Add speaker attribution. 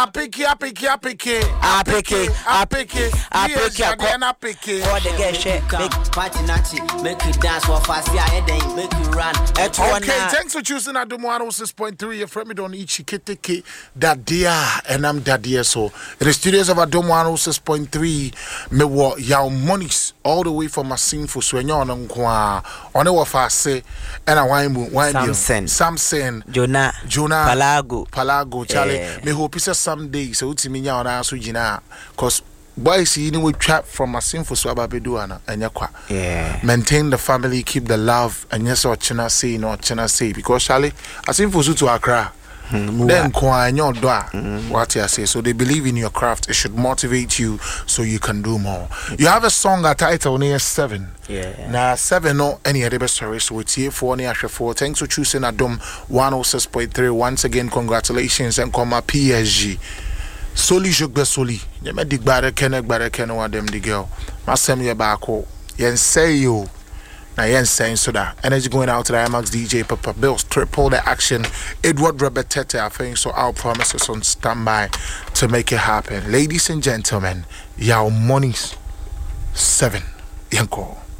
Speaker 1: apiki.
Speaker 2: All the girls shake,
Speaker 3: party natty, make you dance for fast, yeah, make you run.
Speaker 1: Okay, thanks for choosing Adom 106.3. Your friend me don't eat chikitiki dadia, and I'm dadia. So in the studios of Adom 106.3, me wa yaw monies all the way from Masin for Swenyo on the say, and I wine Samson,
Speaker 2: Jonah,
Speaker 1: Palago, Charlie. Me hope it's someday. So it's me now and I so Gina, cause. Boy, see, we trap from a sinful swabba beduana and yakwa.
Speaker 2: Yeah.
Speaker 1: Maintain the family, keep the love, and yes, or China say, no China say, because Charlie, a sinful suit to Accra. Then, kwa your door, what I say. So they believe in your craft. It should motivate you so you can do more. You have a song that title near 7.
Speaker 2: Yeah.
Speaker 1: Now 7 no any other story. So it's here for near 4. Thanks for choosing Adom 106.3. Once again, congratulations and come PSG. Soli jogbe soli. Yeme dig bare kene wa dem di girl. Masem ye bako. Yen say yo. Na yen saying so that. Energy going out to the IMAX DJ Papa Bills. Triple the action. Edward Robert Tete, I think so. Our promises on standby to make it happen. Ladies and gentlemen, Yaw Monies 7. Yanko.